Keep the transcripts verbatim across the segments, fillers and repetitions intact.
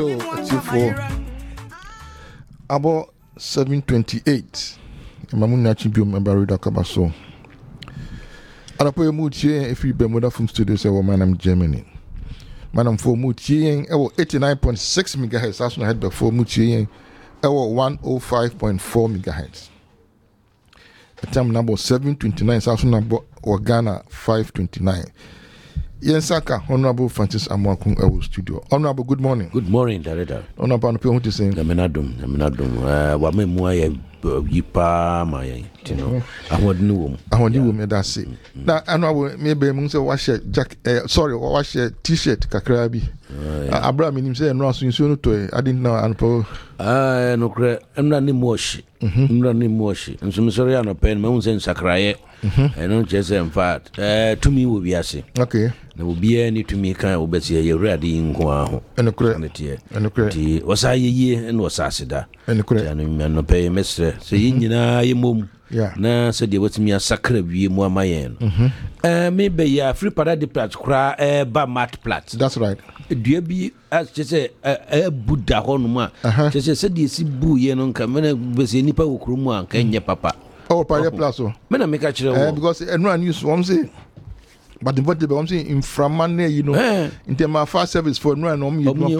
For about seven twenty-eight, Mamuna Chibio member Rida Kabaso. Adapo Mutie, if you Bermuda from studios, or Manam Germany. Madam for Mutie, ewo eighty-nine point six megahertz, as I had before Mutie, ewo one oh five point four megahertz. The time number seven twenty-nine, South number or Ghana five twenty-nine. Yensaka, Honorable Francis Amwakun Ewo Studio. Honorable, good morning. Good morning, Director. Honorable, what you saying? Namenadum, Namenadum. Uh, Wame Mwaya Yipa Maya, Tino. I want new. I want you, me that's it. Now, I know maybe Munsa wash a jack, sorry, wash a t shirt, Kakrabi. Abraham in himself, no, so you know, I didn't know, and po. Ah, no, I'm not in Moshi. I'm not in Moshi. And some sorry, I'm not paying Mounds and Sakraye. I don't just say, in fact, to me will be a say. Okay. There will be any to me kind of Bessie, you're ready in Guaho. And a credit. And a credit. Was I a year and was Assida? And a credit. And I'm not paying Mister. Say, you know, you mum. Yeah. Na said you was me a sacre view more my end. Uh, maybe ya free parade plats cry a ba mat plats. That's right. Do you be as just say a Buddha honma? Just said you see boo yen on Camena was any power cruma Kenya papa. Oh, parade plazo. Men I make a chill because everyone used one say. But the body I'm saying in Framane, you know, in terms of fast service for no and you know,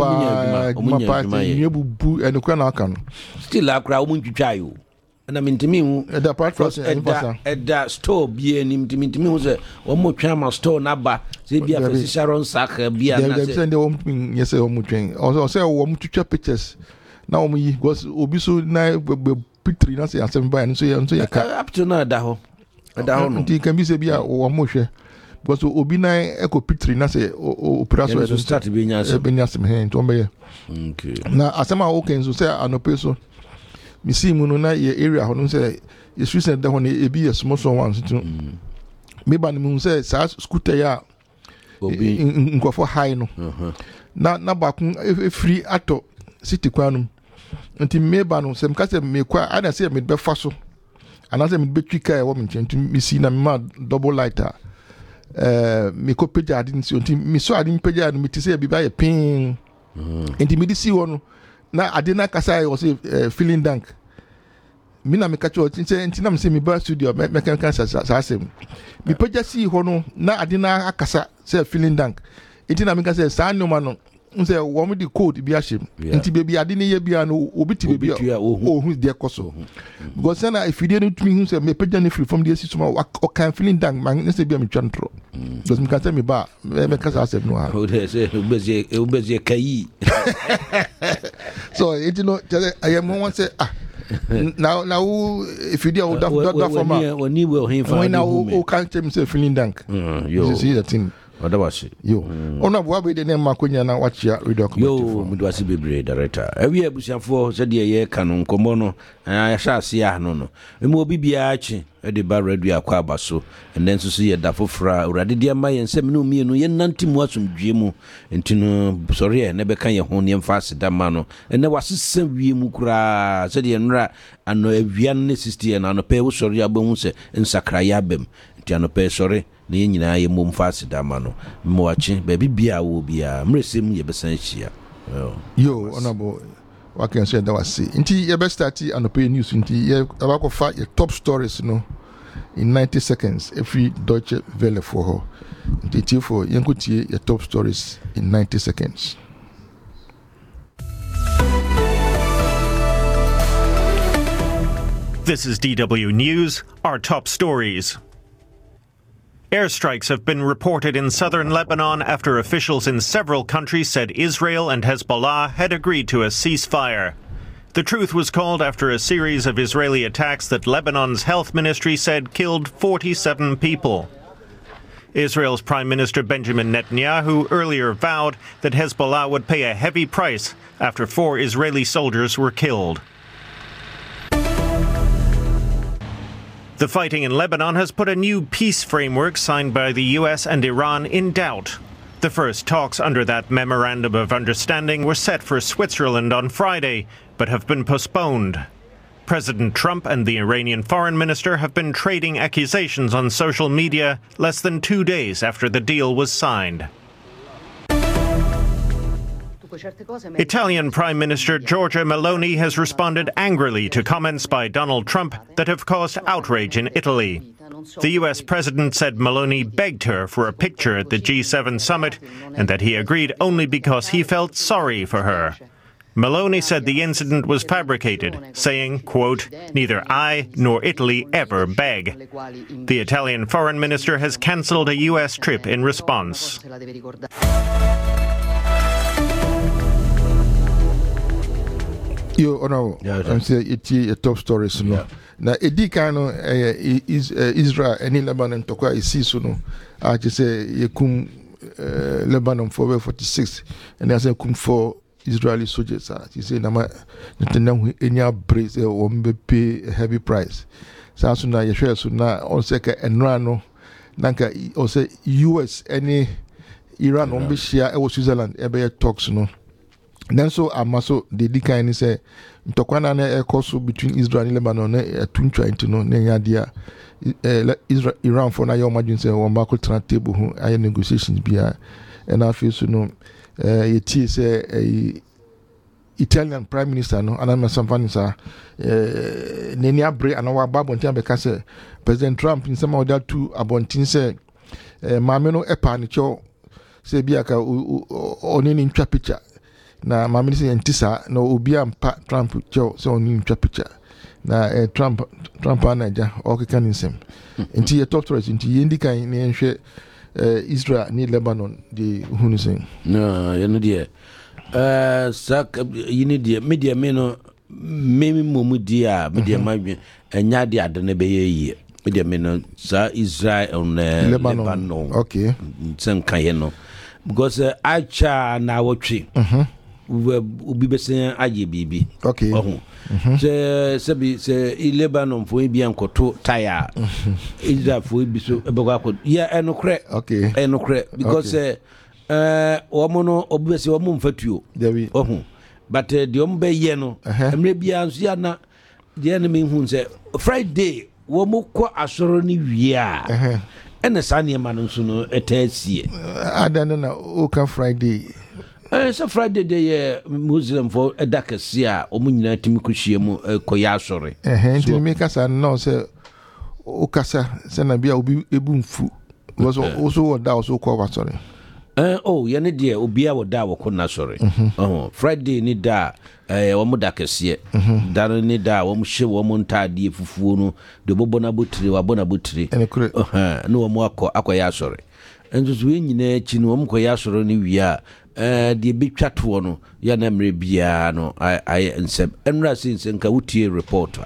and the Kanakan. Still, I cry when you try you. And I mean to me, at the part of at that store, be an intimate to me was a one more chama store number. They be a Sharon Sacker, be a send the woman, yes, a woman train. Also, say, one to check pictures. Now, me was Obiso, nine, Pitri, not say, seven by and so you say, up to now, Daho. Until you can be say, one more share. Because Obina Echo Pitri, not say, oh, Praso start being as a Benyasum hand to me. Now, as some are okay, so say, I know person. Me see Munona area, who say, it's recent that when it be a small one. Maybe the moon says, scooter ya in go for high no. Now, now back a free ato city quanum until Mayban, some case me qua, I don't say me be faso. And as I me be quicker, woman, to me see na mad double lighter. Uh, me ko peja didn't see until me so I didn't peja me to say be by a ping. And me see one. Na adena kasa was uh, feeling dank. Mina me catch what say ntina me say me ba studio me can can sa asem. Me peja see ho no na adena akasa say feeling dank. Ntina me can say sa no man no say wo me the code bi ahim. Nti baby adena ye bia no obi ti baby oh who dey koso. Because na if you didn't to me say me peja ne free from the system o kan feeling dank man say bia me twantro. Because me can say me ba me can say asem no ha. O dey say obezi obezi kai. So you know, I am one say ah now now if you do that that for me when you will him when now who can't tell me say feeling dank. You see that thing. What was it? Yo. Ona bua be the name Makonya na watch ya read document. Yo, me do asi bebre director. Every abusiafo said ye kanon komo no. Ya sha asia no no. Emu obi bia achi e de ba redu akwa abaso. And then so see ye da fofra. Urade dia ma ye nsem no mienu ye nanti mu asomdwe mu. Enti no sorry e ne be kan ye ho ne mfa aseda ma no. Ene wasesem wie mu kura. Said ye nra ano awia ne sixty na no pe wo sorry abahu se nsakra ya bem. Enti ano pe sorry. Ni nyina ye mom fast dama no mmoachi baby bia wo bia mresem ye besan hia yo honorable what can say that was see inti ye best start and pay news inti ye about fa your top stories no in ninety seconds every Deutsche Welle for her inti for yenkutie your top stories in ninety seconds. This is D W News, our top stories. Airstrikes have been reported in southern Lebanon after officials in several countries said Israel and Hezbollah had agreed to a ceasefire. The truth was called after a series of Israeli attacks that Lebanon's health ministry said killed forty-seven people. Israel's Prime Minister Benjamin Netanyahu earlier vowed that Hezbollah would pay a heavy price after four Israeli soldiers were killed. The fighting in Lebanon has put a new peace framework signed by the U S and Iran in doubt. The first talks under that memorandum of understanding were set for Switzerland on Friday, but have been postponed. President Trump and the Iranian foreign minister have been trading accusations on social media less than two days after the deal was signed. Italian Prime Minister Giorgia Meloni has responded angrily to comments by Donald Trump that have caused outrage in Italy. The U S president said Meloni begged her for a picture at the G seven summit and that he agreed only because he felt sorry for her. Meloni said the incident was fabricated, saying, quote, "Neither I nor Italy ever beg." The Italian foreign minister has cancelled a U S trip in response. Yo, ono, I'm saying it's a top story, so no. Na edi kan no Israel and Lebanon to kwa isi so no. I just say yekum Lebanon for forty-six, and I say kum for Israeli soldiers. He say nama Netanyahu enya brace o mbe pay heavy price. Sa so na yehwe so na on say ka enra no nanka o say U S any Iran on be share e Switzerland e be talks no. Then so amaso the decline is a tokwana na ekoso between Israel and Lebanon e tunchwa into no na nya dia Israel Iran for na your imagine say one back to table ho aye negotiations bia and afi so no eh yeti say Italian Prime Minister no anama samfani sa eh neni abre anawa babontin be ka say President Trump in some other two abontin say eh maame no epa ne cho say bia ka oni ni ntwa picture na mamini se ntisa na obi ampa Trump cho so oni ntwa picture na eh, Trump Trump anaja o keka nsem nti ye talk to us nti ye ndika ni enhwe eh, Israel ni Lebanon di hunu sen no ye no die eh sak yini die media me no memi momu dia media madwe enya de ade ne be ye media me no sa Israel on uh, Lebanon. Lebanon okay sen kan ye no because uh, acha na wotwe mhm ubi besen aye bibi okay oh se se bi se Lebanon fo bi ankoto tire Israel fo bi so ebego akọ ya enokre okay enokre because eh uh, omo no obi bese omo mfatuo oh but uh, the ombe ye no emre bia nso ya na the enemy hu se Friday wo mo kọ asoro ni wia eh ene sane ma no nso no etasie adana na oka Friday eh so Friday day Muslim for edakasia omunyina timi kuhie mu koya asore eh nti me kasa no se okasa se na bia obi ebu mfu was also woda also ko asore eh oh ye ne de obi a woda wo kona asore oh Friday ni da eh wo mu dakasie da ni da wo mu hye wo mu ntade fufuo no de bobo na botire wa bona botire eh no wo mu akọ akoya asore enzo so nyina chi no wo mu koya asore ni wia eh de betwa to no ya na mre bia no ai nsem enra sinse nka wutie reporter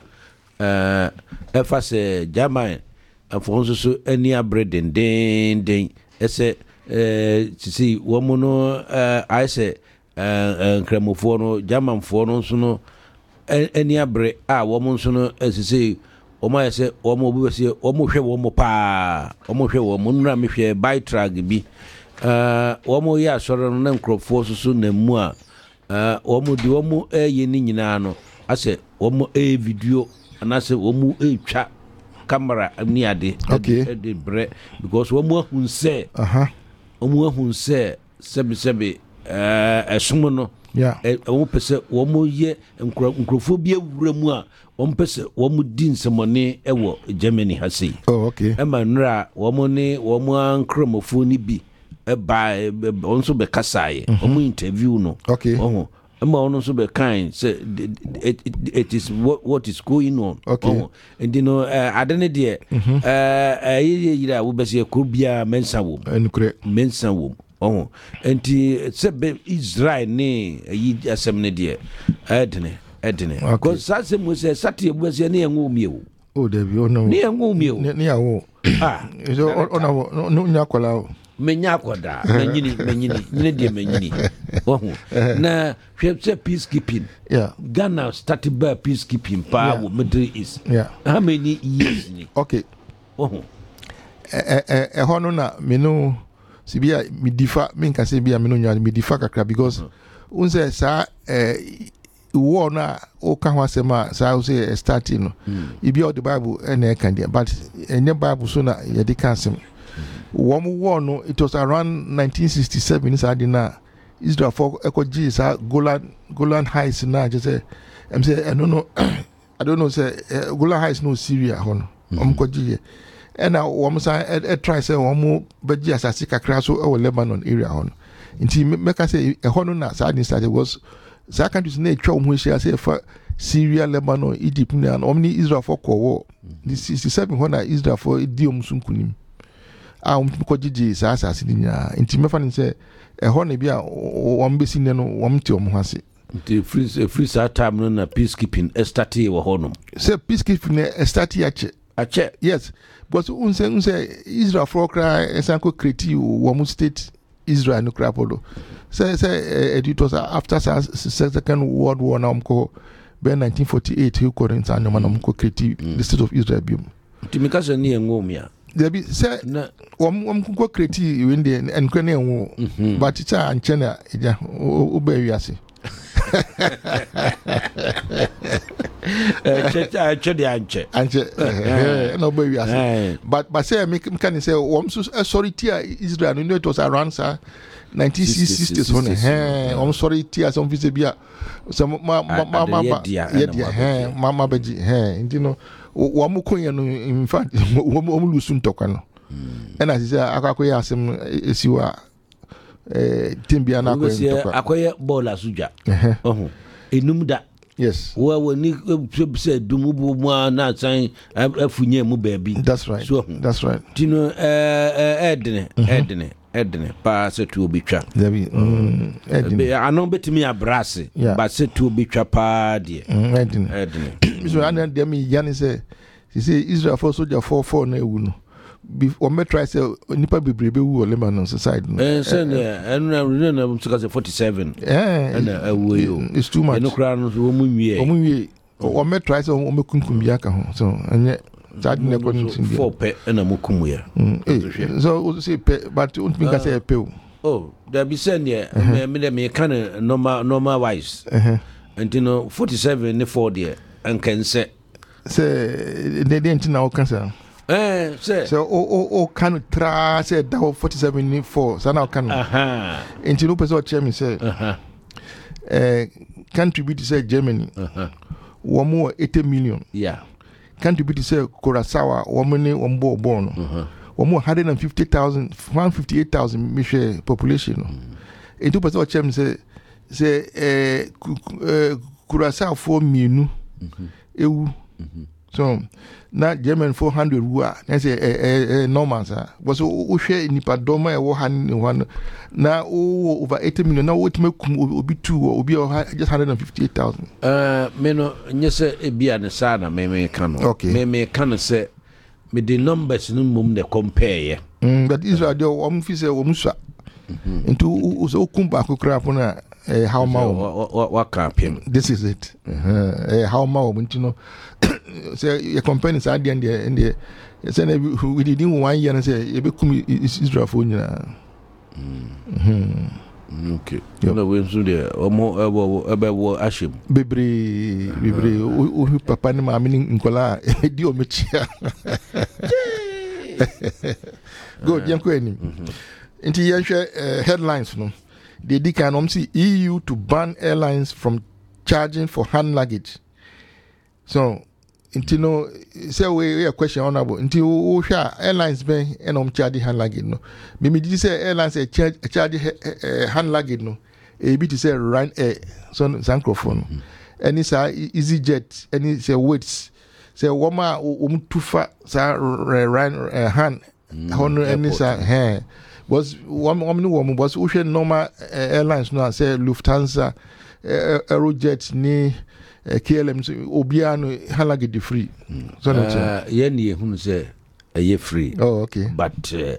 eh efa se German afonso so ani abreden den den ese eh tisi wo mu no eh ai se eh kremofo no German fo no so no ani abre a wo mu so no esisi o ma ese wo mu obi wese wo mu hwe wo mu pa wo mu hwe wo mu nra me hwe by track bi uh womo ya soro na nkrofo susu na mu a uh womo di womo eye ni nyina no ase womo e video anase womo e twa camera ni ade de bre because womo hunse aha womo hunse sebe sebe eh esumo no yeah womo pese womo ye nkrofo bi awura mu a womo pese womo di nsemone ewo Germany hasi oh okay e manra womo ni womo ankromofo ni bi by also be kasai omu interview no okay oh emma also be kind say it, it, it is what what is going on okay oh and you know uh, adene de eh eh yira wo be se kurbia mensa wo enkure mensa wo oh enti se be Israel ni yi asem ne de edene edene because say mo say satie bo se ne enwo miewo oh debi oh no ne enwo miewo ne yawo ah so ona no nya kwala menya koda menyini menyini nyine de menyini ohu na hwepse peacekeeping yeah Ghana started by peacekeeping pa wo Middle East yeah how many years ni okay ohu eh eh eh hono na menu sibia midifa minka se bia menu nya midifa kakra because unse sa eh wo na o ka ho asema sa o say starting no ibi all the Bible na e kan dia but enye Bible so na ye de kan asem One war no, it was around nineteen sixty-seven. Sadina, Israel for echo G sa Golan Golan Heights na just say I'm say I don't know I don't know say uh, Golan Heights no Syria hono om ko G and now one say e try say one mo beji asase kakra so e Lebanon area hono nti make say e hono na sa din start was sa countries na etwa ho hia say for Syria, Lebanon, Egypt na omni Israel for ko war the sixty-seven hono Israel for di omsun kunim a um ko G sa asase din ya nti me fa ni say e ho na bia won besi ne no won ti om hase the free free start time no na peacekeeping estati wo honum say peacekeeping estati ache ache yes but unse unse Israel for cry esanko create wo state Israel no crapolo say say editors after second world war na umko be nineteen forty-eight he ko rin san no man umko create the state of Israel bi timika se ne ngomia there be say wom wom ko create when the and kwane nwo but it's an chena eja oba wiase eh checha chedi anche anche no oba wiase but but say me can say wom so sorry tia Israel no it was around nineteen sixties one eh wom sorry tia some visa bia some ma ma ma yeah eh mama beji eh you know wom konya no in fact wom lusu ntokwa no and as say akakoya asem esiwa eh timbia na ntokwa akoya bola suja ohun enum da yes wa woni se dumubu mu na san afunye mu baabi that's right so, that's right tino eh edene edene edene pa se tu obitwa debi mm edene anon betimi abrase ba se tu obitwa pa de edene edene so anan dem yani say say Israel for soldier four four na ewu no o me try say nipa bebrebe wu Lebanon side no eh say na enu na mtuka say forty-seven eh na awu yo it's too much enu kra no so mu nwie o mu nwie o me try say o me kunkum bia ka ho so anye side na ko ntin bia four pe na mu kum ya so o say pe but o think say pe oh there be say ne me me kan normal normal wise eh and you know forty-seven ne four there and can say say they didn't know cancer eh say so o o o kan tra say that forty-seven ni four so now can aha into no person chairman say aha eh contribute say Germany aha one more eighty million yeah contribute say Curaçao one ne one bo bo no aha one more one hundred fifty thousand one hundred fifty-eight thousand mission population no into person chairman say say eh Curaçao for minu ewu so na German four hundred wa na say eh eh normal sa was o hwe nipa doma e wo han one na o over eighty million na what make obi two obi just one hundred fifty-eight thousand uh me no nyese ebia ne sa na me me kan no me me kan say me the numbers no mum de compare ye mm but Israel dey o fi say o musa into o kumba ko crap na eh how ma what campaign this is it eh how ma o ntino say your company say dey and dey say we did in one year say e be kum Israel for nyina mhm okay no we so dey omo ebo ebo ashim bebre bebre o papa ni ma mi nkola di o mechia go yanko enim nti yenhwe headlines no they did can see E U to ban airlines from charging for hand luggage. So, until no, say we a question honorable until we share airlines be and um charge hand luggage no. Maybe did say airlines a charge charge hand luggage no. A bit to say run air so microphone. Any say EasyJet any say weights say woma um too far say run hand honor any say hair. Was one woman woman was ushe normal uh, airlines no say Lufthansa uh, Aerojet ni uh, K L M obia no halage de free mm. so no uh, ye ni ehunu say uh, free oh okay but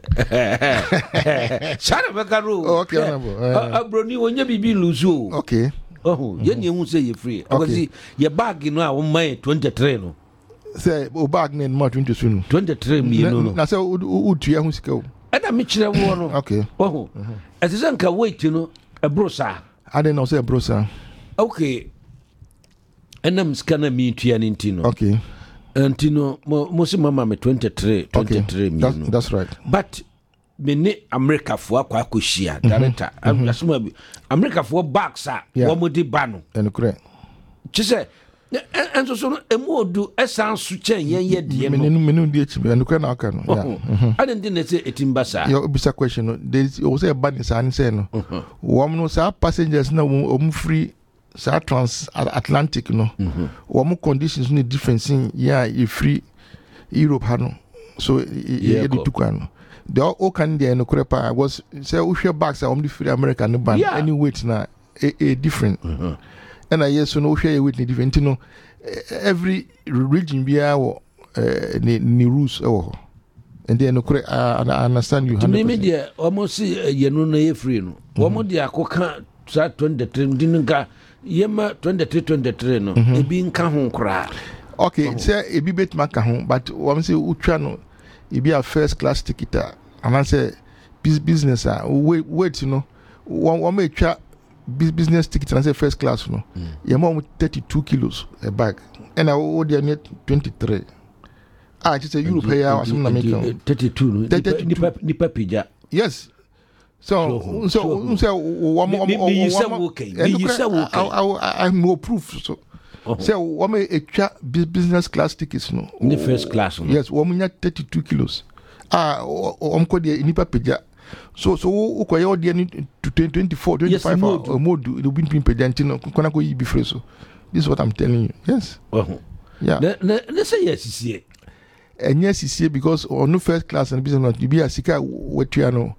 shara bakaru oh, okay honorable uh, abroni wonya bibi luzu okay oh ye ni ehunu say ye free because ye bag no a wo man twenty-three no say o bag na mo twenty-two no twenty-three mi no no na say o tuya hu sika o Ada mi kire wo no. Okay. Oh. Ati san ka wait no e brosa. Ade no say e brosa. Okay. Enam scanner mi tua ni ntino. Okay. Ntino mo mo se mama me twenty-three, twenty-three okay. mi that's, no. That's right. But mene America for akwa akohia director asoma bi America for bags a wo modi ba no enukure chise enso so emodu esan su chen yen ye de no menu menu di echi enukure na aka no ya ade ndi na say etimba sa yo bisa question no there is o say ban sa an say no wo no sa passengers na o free sa trans Atlantic no wo mo conditions no difference in ya e free Europe ha no so e di tukwa no the all can there no crepa was say we share bags on the free America no ban any weight na a different and I yes no share weight ni different no every region be our ni ni rules oh and then no cre I understand you to me media almost you know na free no almost dia akoka sa twenty-three dinga yema twenty-three twenty-three no e bi nka ho kra okay say e bi bet maka ho but we say utwa no e be a first class ticket and I say business ah wait wait you know one make twa business ticket and I say first class no you mom thirty-two kilos a bag and I would there twenty-three ah just say Europe here or something make thirty-two no ni papija yes so so so one more you say okay you say okay I no proof so so one me twa business class tickets no ni first class no yes one me thirty-two kilos ah om ko de ni papija so so wo ko ye de ni twenty-four twenty-five mode the win pin pejant no kona ko yi bi free so this is what I'm telling you yes oh yeah let's say yes sisie enye sisie because on no first class and business not be asika wetua no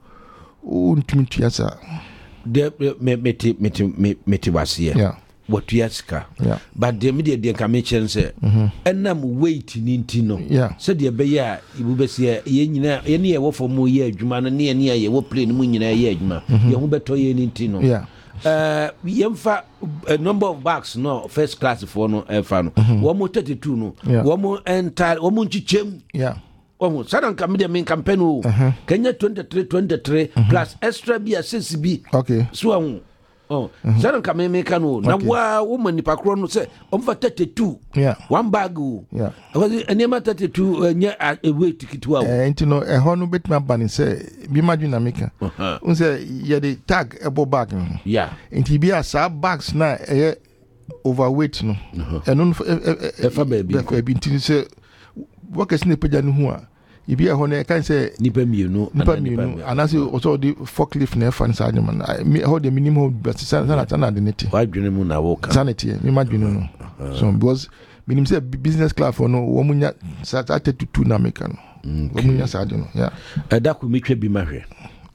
o ntumi tua sa de me meti meti meti wasie yeah what yaska yeah but the media de ka me chen say enam weight ni ntino yeah so de be ya ibu be se ye nyina ye ne ye wo fo mu ye adwuma no ne ye ne ye wo plane mu nyina ye adwuma ye ho beto ye ni ntino yeah uh ye mfa a number of bags no first class for no e fa no wo mo thirty-two no wo mo enter wo mo nchichem yeah wo sadan ka media main campaign o Kenya twenty-three twenty-three plus extra be a six b okay so an oh sadan ka me me ka no na wa wo mani pakro no say omfa thirty-two yeah one bag o yeah because enema thirty-two nya a weight ticket wa eh ntino e ho no betima ban say bi madwina meka un say ye the tag ebo bag no yeah nti bi asa bags na e overweight no eno e fa baby e bi nti say workers ne peja no hu a ibi e ho na e kan say nipa mienu nipa mienu anase also the forklift na e fa nsa adwuma na how the minimum but sana sana de neti wa dwene mu na wo ka sanity mi madwene no so because minim say business class for no wo munya sa thirty-two na meka no wo munya sa de no yeah e da ku metwa bi mahwe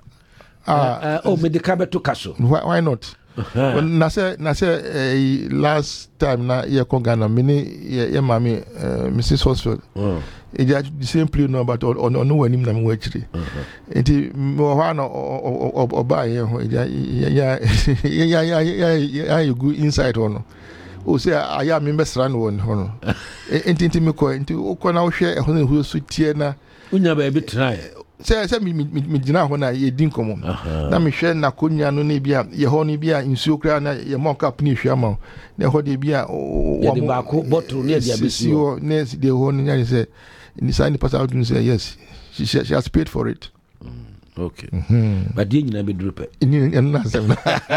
ah oh medical beto kaso why not uh-huh. na say na say uh, last time na ye ko Ghana mini ye, ye mami uh, Missus Hospital oh e just the same play no but on on no wanim na me wachiri enti mo ha no oba ye ho ya ya ya ya ya you go inside ono o say aya me mesra no won ho no enti enti me ko enti o ko na wo hwe e ho na hu so tie na unya ba bi try say say mi mi gina ho na ye din komo na me hwe na konya no na bia ye ho no bia nsuo kra na ye mo cup ni hwe ama na ho de bia wo mo ba ko bottle ne dia bi si o ne de ho no nya say ni sign the person out and say yes she, she, she has paid for it mm, okay mm-hmm. But you nyina be drop ni na sem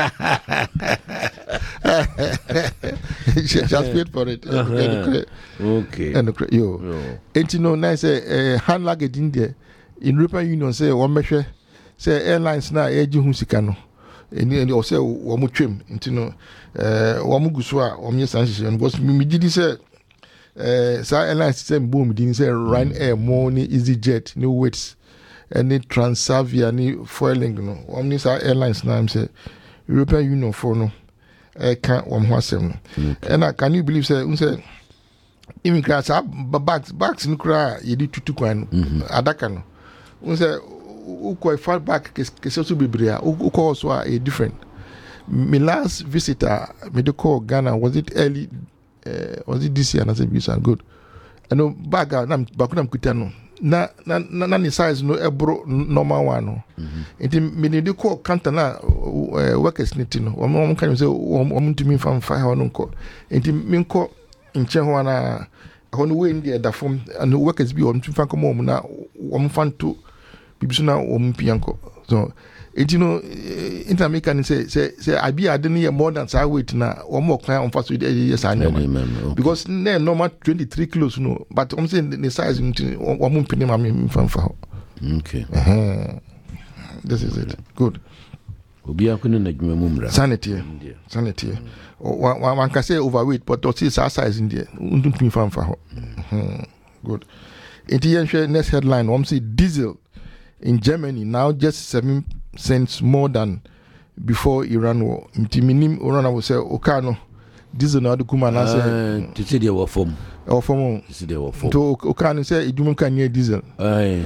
she has paid for it uh-huh. Okay and yo enti no na say uh, hand luggage in there in European Union say one measure say airlines na e ji hu sika no eni o say wo mo twem enti no eh wo mo guso a wo mo sanhye because mi gidi say eh sa airlines say boom din say Ryanair mo ni EasyJet ni weights any Transavia ni Vueling no wo ni sa airlines na say European Union for no e kan wo ho asem no and can you believe say un say even class bags bags ni kura yedi tutu kwan adaka no un say u ko fall back ke so bibria u ko so a different my last visitor me de call Ghana was it early uh, was it this year and I said you are good and no bag na back na mkuta no na na na ni size no ebro normal one no enti me de call counter na workers niti no o kan say o ntumi fam fa ha no ko enti me nko nche ho na ho no we ndi da form and workers bi o ntumi fa ko mo na o mfanto bibi na om pianko so it you know intermediate say say say I be adeni more than say weight na o mo kan on fast with yes I know because na normal twenty-three kilos no but I'm saying the size o mo pini ma me fanfa okay uh this is it good obi akunu na dwuma mumra sanity sanity one one can say overweight but to see size in there undun pini fanfa ho good it next headline one see diesel in Germany now just seven cents more than before Iran war. Mtiminim Iran will say Okano diesel na dukuma na say to say they were from or from to say they were from to Okano say idum kan near diesel eh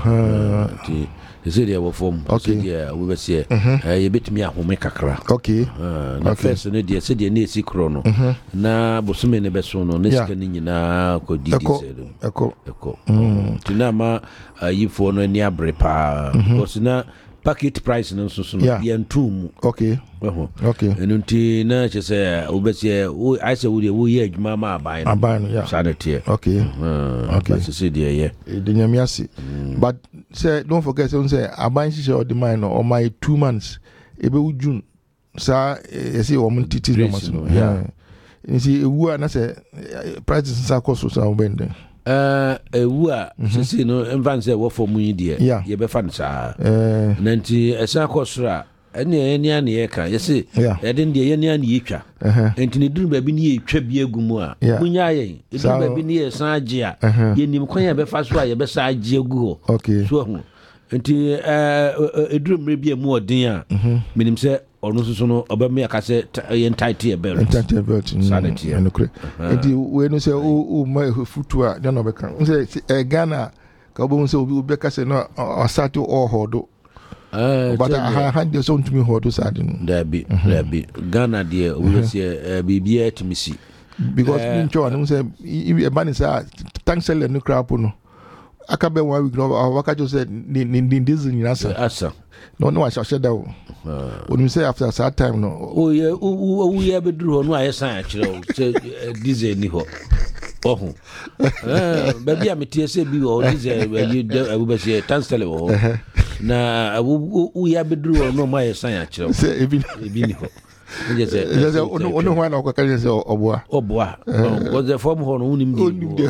eh they say they were from okay yeah we were say eh you bet me ahome kakra okay na first no dey say dey na esi kro no na bosume ne beso no na sika ni nyina ko di diesel eko eko tina ma yifo no ni abre pa because na packet price no so so yentum okay okay enunti na che say obese I say we dey we ye adwuma ma aban no aban yeah sanity okay okay so say dey yeah the nyamiasi but say don't forget say aban shi or the mine or my two months ebe June sa e say o mun titi no yeah you see ewu na say prices sa cost so sa bende eh ewu a sisi no envan say wo for mu yi de ye be fa nsa eh nanti esa kosra ene ene ane ye ka yesi e den de ye ne ane ye twa enti ne duru ba bi ne ye twa bi agumu a munya ye duru ba bi ne ye san age a ye nim kwan ye be fa so a ye be sa age agu ho so ho enti eh eduru mre bi emu odin a minim se onu so no obame akase ye tight ye belt tight ye belt sanity eno kre enti we no se o ma futu a de no be kan se e Ghana ka obo se obi obi ka se no asatu o hodo eh but I had the sound to me hodo sade no da bi da bi Ghana de we se bibia etimisi because min cho no se e ba ni sa tanksel no crap no akabe one week no waka just say ni ni diesel ni asa asa no no I shall share that when you say after that time no oh yeah oh yeah be duru no aye san akire say diesel ni ho oh eh ba bia metie say bi o diesel you be say tansel ho na oh yeah be duru no ma aye san akire say ebi ebi ni ho yes yes ono ono wan o ka say oboa oboa because the form ho no unim di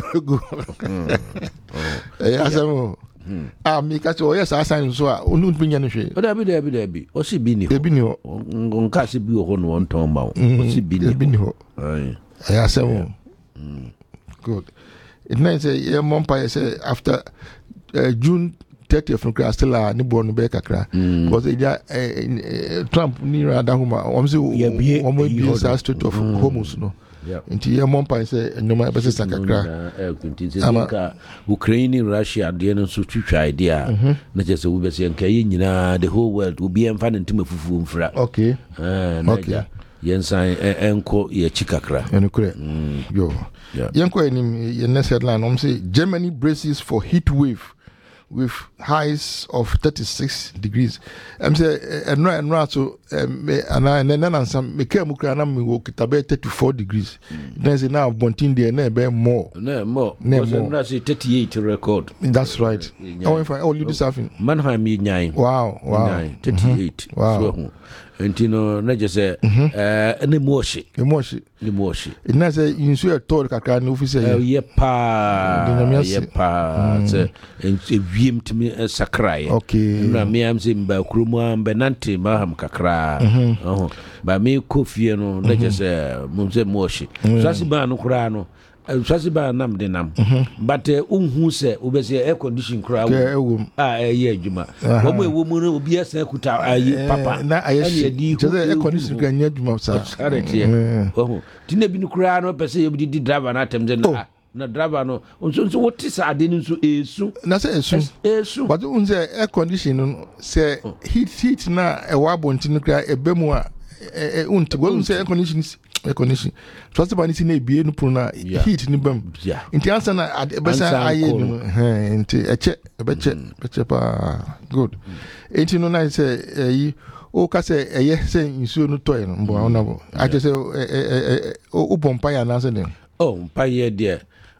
eh asamo ah mi ka so yes asan so a onu binya no hwe o da bi da bi da bi o si bi ni ho ebi ni ho nka si bi ho no on ton ma o si bi ni ebi ni ho eh eh asamo good it means a month say after uh, June thirtieth from class still a ni born be kakra because e Trump ni rada homa o mse o mo bi sa state of homos no nti ye mon pan say enoma be se kakra eh kunti se ka Ukraine Russia de no so twitwa idea na je se wo be se nka ye nyina the whole world will be emfa ntima fufu mfra okay eh na ja yensan enko ye chikakra enukure yo yenko enim ye next headline o mse Germany braces for heat wave with highs of thirty-six degrees. I'm say and right and right so and I and then some me came ukra me wo kitabe thirty-four degrees. Then say now bontin there na be more. No more. No more. Say thirty-eight record. That's right. I want find all you this having. Manheim me nine. Wow, wow. thirty-eight. Wow. Entino na just say eh any more shit. The more shit. The more shit. It na say you so told kakra no officer. Eh ye pa. Ye pa. Say en wiem timi sakrai. Okay. Na me am say mba krumu am benante ma ham kakra. Oh. Ba me kofie no na just say mo say more shit. So asiba no kra no swasi ba nam de nam but unhu se obese air condition kra wo ah eh adwuma wo mo ewo mu no obi asan kuta ayi papa na ayi di air condition kra nya adwuma sa arete oh tina bi no kra no pese ye di driver na atem de na na driver no nso nso woti sa ade nso esu na se esu esu but unse air condition no se heat heat na e wa bontin kra ebemu a eh unti wo unse air condition air condition trust ba ni si na ebie no pro na heat ni bam nti ansa na ebesa aye no eh nti eche ebeche ebeche pa good nti no na say eh o ka say eye say insuo no toy no mbo ona bo I just say eh eh o bompa ya na say dem oh mpa ye de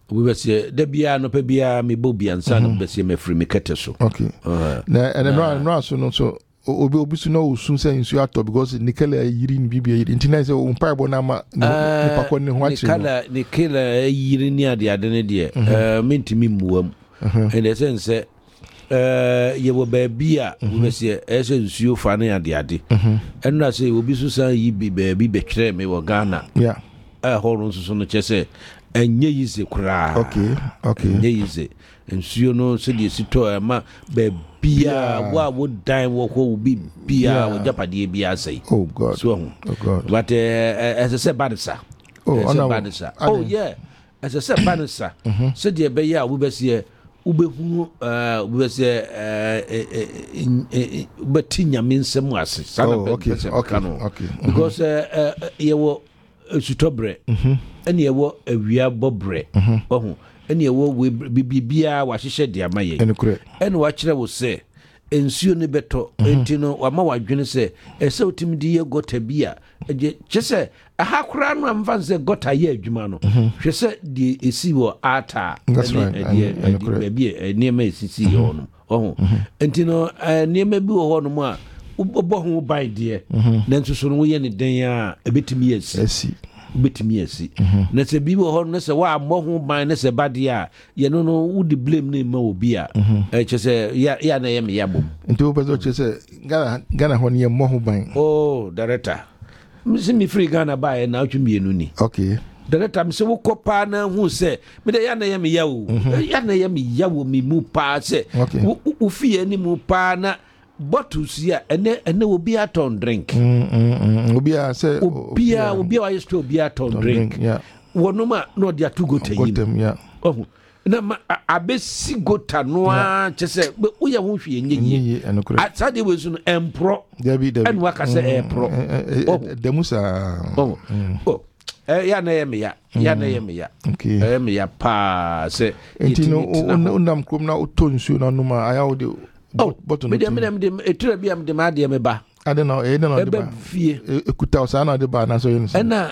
we be say da bia no pa bia me bo bia nsa no be say me free me kete so okay uh, na and no no so no so obi obi so no sun say nsu ato because nikela yiri ni bibia yiri ntina say o mpa bo na ma ni pakọ ne ho achi nikela nikela yiri ni ade ade ne de eh mentimi muam and the sense eh ye wo ba bia we be say e say nsu fa ne ade ade and na say obi so san yi bi ba bi be twere me wo Ghana yeah eh horo so so no chese enye yize kura okay okay enye yize nsuo no se de sito e ma ba bia wa wo dan wo ko bi bia wo japade bia sei oh god so oh god but uh, as I said banisa oh as banisa oh yeah as I said banisa se de be ya wo be se wo be hu uh wo be se uh be tinya mensem ase sana be okay okay because uh ye wo sutobre ene ye wo awia bobre ohu ene ye wo bibia wa hyehyɛ de amaye ene wa kyerɛ wo se ensuo ne beto entino wa ma wadwene se ese otimi di ye gota bia je kyese aha kora no amfa se gota ye adwuma no hwe se di esi wo ata ene bia ne ma esisi yo no ohu entino ne ma bi wo ho no mu a wo ho bai de na nso so no ye ne den a ebetimi esi betimi asi na se bi wo ho na se wa mo ho ban na se bade a ye no no wo di blame na ma obi a e che se ya ya na ye me ya bom nti wo pezo che se Ghana Ghana ho ne mo ho ban oh director mse mi free Ghana ba e na atwu mienu ni okay director mse wo kopa na hu se me de ya na ye me ya wo ya na ye me ya wo mi mu pa se wo fie ni mu pa na bottles ya ene ene obi aton drink mm mm obi a say obi a obi a is to obi aton drink yeah wonoma no dia to go to him yeah oh na abesi gota no a chese uye ho hwe nyenye asade we so no empro debi debi en waka se empro demusa oh oh eh ya na yeme ya ya na yeme ya okay eh me ya pa se entino unam krom na otonsu na no ma aya wo de oh but me dem dem dem etura bia me dem ade me ba ade na e na de ba fie ekuta osa na de ba na so yin so na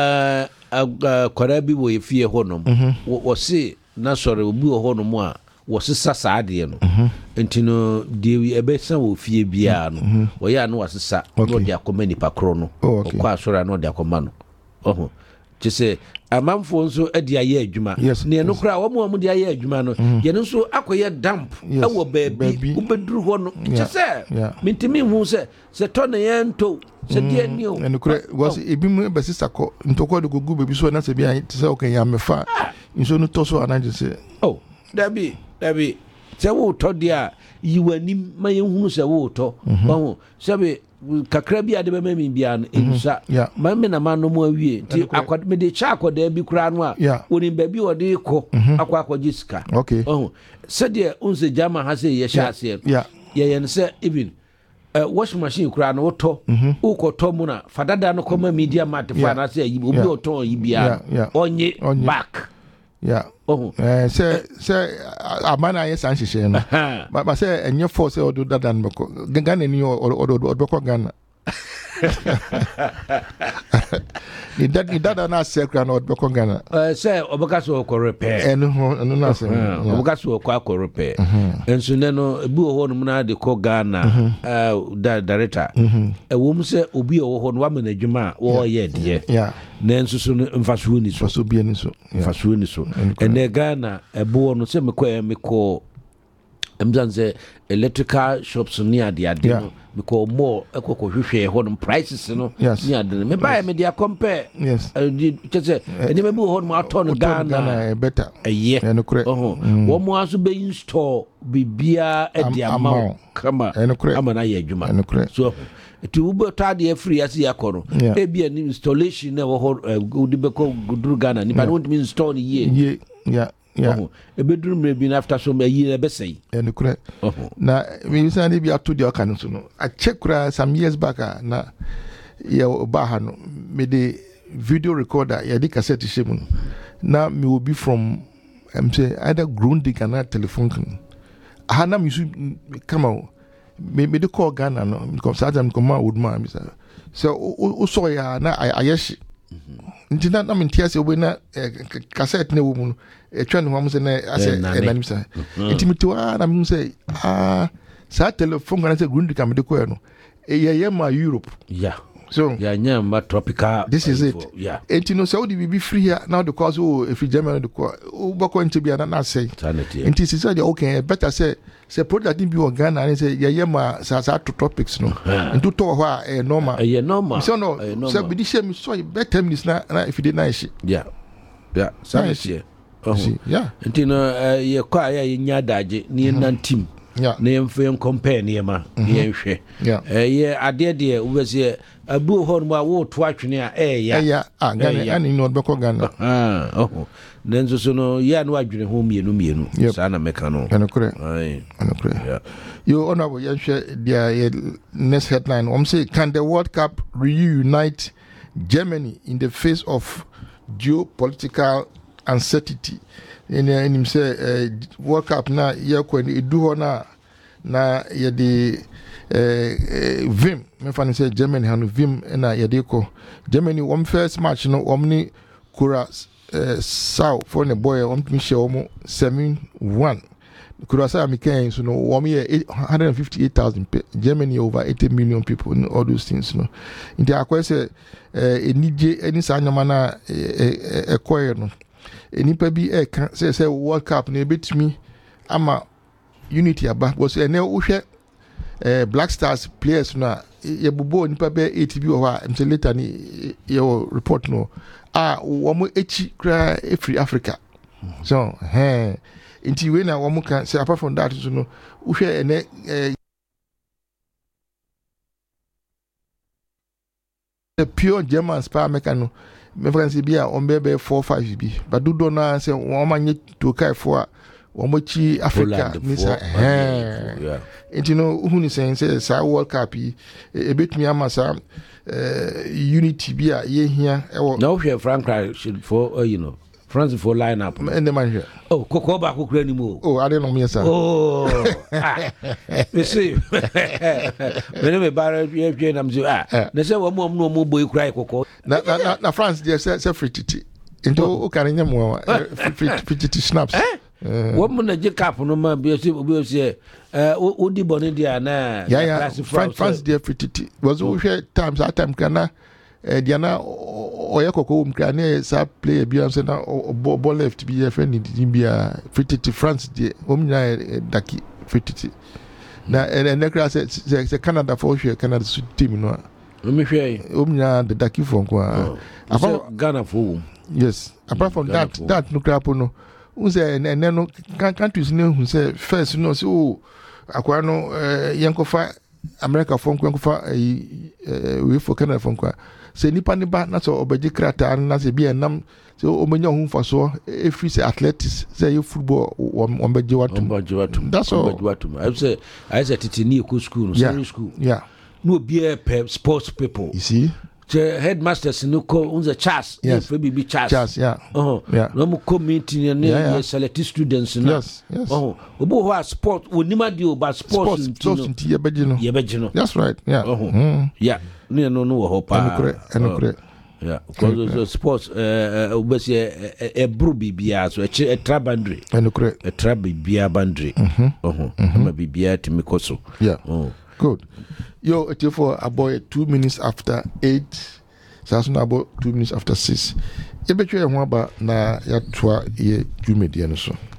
eh kwara bi wo fie honom wo se na sore obi wo honom a wo sesa saade no entino de ebe san wo fie bia no wo ya no wasesa no de akoma nipa kro no kwa sore no de akoma no oho chese amamfo nso ade aye adwuma ne no kra wo mo mo de aye adwuma no ye no nso akoye damp ewo baabi ubeduru ho no chese mintimi hu se se to ne yento se die ni o eno kra was ebi mu be sisa ko ntoko de gugu bebi so na se bia se o kan ya mefa nso no to so anaje se oh dabi dabi se wo to dia yiwani maye hu se wo to ho se be kakra bi ade be mami bia no ensa ma me na manu mu awie ti akwad me de cha akwada bi kura no a woni ba bi ode ko akwa akwaji sika oh se de unse jama ha se ye sha se ye ye se even washing machine kura no to ukoto mu na fadada no koma media mart fa na se yi obi oto yi bia onye back yeah oh eh say say amana yes an hihye no but say enye force odo dada no ko Ghana ni odo odo ko Ghana ni dad ni dada na sekra no odo ko Ghana eh say obaka so ko repair eno eno na say obaka so ko ko repair enso ne no ebi wo no na de ko Ghana eh da director e wo mu say obi wo ho no wa management wo ye de yeah nenso so mfaso ni so mfaso bia ni so mfaso ni so ene Ghana ebo no se mekọ mekọ emzanze electrical shops ni ade ade no mekọ more ekoko hwehwe ho no prices no ni ade me buy me dia compare yes chese ene me bu ho no ato no Ghana better eye ene kure oho wo mo aso be install bibia e dia ma kama ama na ye adwuma so ti ubo tade free asi yakoro e bia ni installation na wo ho udi be ko guduru Ghana ni ba won't mean install ni ye yeah yeah e be duru me bi after so me yi na be sei ene kure na me say na bi ato de aka no so no a check kura some years back na ye ba ha no me the video recorder ye di cassette shemu na me will be from am say either Grundig na telephone kan ha na me come out me me de call Ghana no because that time come would man so so so ya na ayeshi nti na na mentia se obena cassette na wo mu e twa ne ho se na ase enanim sa nti mitiwa na mu se ah sa telephone kana se grundi kam de ko no e ye ma Europe yeah so yeah nyama tropical this is it yeah nti no Saudi be free here now the cause oh if you Germany the ko bako nti bia na say nti se say okay better say say product bi o Ghana and say ye ma sa sa topics no nti to ho a normal yeah normal so no say be this me so better minutes na if you dey nice yeah yeah nice yeah nti no ye kwa ya ye nya daje ni nantim yeah na yemfe compare ne ma yenhwe eh ye ade de wo se abu ho no wo to atwene a eh ya ya ah Ghana ani no be ko Ghana ah oh nenzo so no ya no adwene ho mienu mienu sa na meka no ana kure ai ana kure yeah you honorable yenhwe dia next headline um say can the World Cup reunite Germany in the face of geopolitical uncertainty in him say uh, World Cup na ye ko ni du ho na na ye de eh vim me fan say Germany hanu vim na ye de ko Germany one first match no omni kura uh, saw for the boy on me show mo seven one kura sa american so no one year one hundred fifty-eight thousand Germany over eighty million people and all those things no in the akwa say eh enije eni sa nyama na e koye no enipa bi e ka say say World Cup na ebetimi ama unity aba because ene wo hwe eh Black Stars players na ye bobo enipa be eighty bi wo ha am say later ni ye report no ah wo mo echi kra e free Africa so eh inti we na wo mo kan say apart from that so no wo hwe ene eh, the pure German spa mechanic me France bi a on be four five bi but do do na say won manye to kai for won mo chi Africa misa eh yeah and you know who ni say say sa World Cup e betumi amasa unity bi a ye hia e wo no hwe Frankrike should for uh, you know France for line up and the man here oh koko ba kokura ni mo oh I don't know me sir oh you see when me bar ye hwe na mzi ah na say wo mo no mo boy kura koko na na na France dey say say free titi into o kan nyam wo free titi snaps wo mo na je cap no ma bi se obi se eh o di boni dia na yeah yeah France France dey free titi was o hwe times that time kana eh diana oya koko um kan na sa player bi am say na ball left bi e friend di bia free titi France dey um nya daki free titi na and nekra say say Canada for hwe Canada team no me hwe um nya the daki for kwa apart Ghana for yes apart from that that no crap no un say and no countries no who say first no so oh akwa no yankofa America for yankofa we for Canada for kwa say nipa ni ba na so obeji krata na say bi enam so omenya hu fa so e free say athletics say you football on beji watu that's all I say I say titini ku school secondary school yeah no be a sports people you see the headmasters no call unza chas yes maybe be chas chas yeah oh yeah no mo community ne yeah, select students na yes yes oh obo ho sport onima di oba sports sports nti ye beji no ye beji no that's right yeah oh mm. yeah no no no ho pa enukure enukure yeah because the sports eh obesi e bro bibia so e tra boundary enukure e tra bibia boundary oh ma bibia timikoso yeah oh good. Yo, it's for about two minutes after eight. So about two minutes after six. Ebe chwe mwaba na ya twa ye jumedi ya nusu.